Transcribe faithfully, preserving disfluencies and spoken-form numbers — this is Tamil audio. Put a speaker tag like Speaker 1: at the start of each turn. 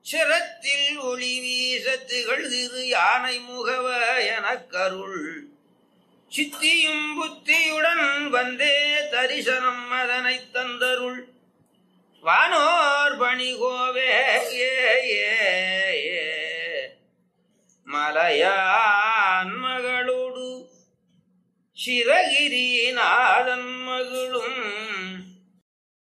Speaker 1: சிரத்தில் ஒளி வீச திகழ் திரு யானை முகவ எனக்கருள் சித்தியும் புத்தியுடன் வந்தே தரிசனம் அதனை தந்தருள் வானோர் பணிகோவே ஏ ஏ ஏ மலையான் மகளோடு சிறகிரி நாதன் மகளும்